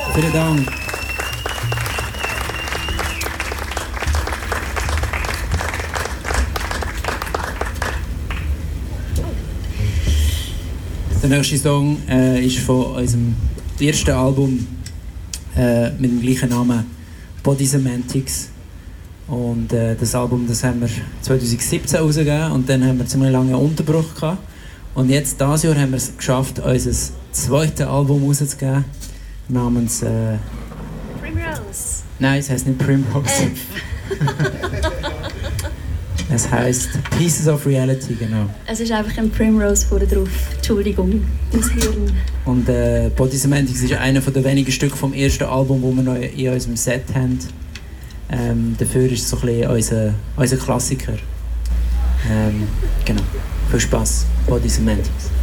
Vielen Dank. Der nächste Song ist von unserem ersten Album mit dem gleichen Namen, Body Semantics. Und das Album, das haben wir 2017 rausgegeben und dann haben wir ziemlich lange einen Unterbruch gehabt. Und jetzt, dieses Jahr, haben wir es geschafft, unser zweites Album rauszugeben, namens... Primrose. Nein, es heisst nicht Primrose. Es heisst Pieces of Reality, genau. Es ist einfach ein Primrose vorne drauf. Entschuldigung, das Hirn. Und Body Semantics ist einer der wenigen Stücke vom ersten Album, das wir noch in unserem Set haben. Dafür ist es so ein bisschen unser Klassiker. Genau. Viel Spaß. Body Semantics.